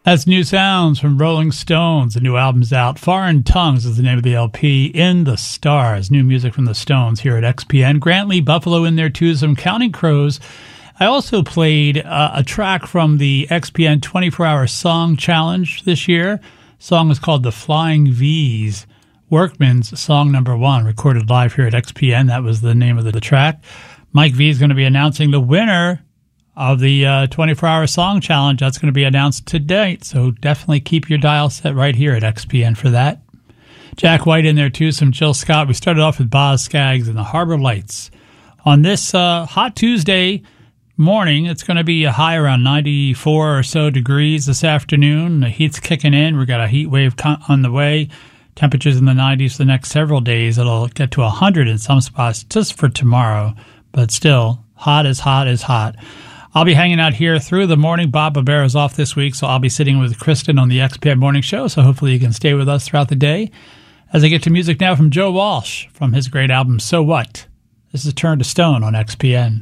That's New Sounds from Rolling Stones. The new album's out. Foreign Tongues is the name of the LP. In the Stars. New music from the Stones here at XPN. Grantley, Buffalo in there too. Some Counting Crows. I also played a track from the XPN 24-Hour Song Challenge this year. The song is called The Flying V's. Workman's song number 1, recorded live here at XPN. That was the name of the track. Mike V is going to be announcing the winner of the 24-Hour Song Challenge. That's going to be announced today, so definitely keep your dial set right here at XPN for that. Jack White in there too, some Jill Scott. We started off with Boz Scaggs and the Harbor Lights. On this hot Tuesday morning, it's going to be a high around 94 or so degrees this afternoon. The heat's kicking in. We've got a heat wave on the way. Temperatures in the 90s for the next several days. It'll get to 100 in some spots just for tomorrow, but still hot is hot is hot. I'll be hanging out here through the morning. Bob Barbera is off this week, so I'll be sitting with Kristen on the XPN Morning Show, so hopefully you can stay with us throughout the day. As I get to music now from Joe Walsh from his great album, So What? This is Turn to Stone on XPN.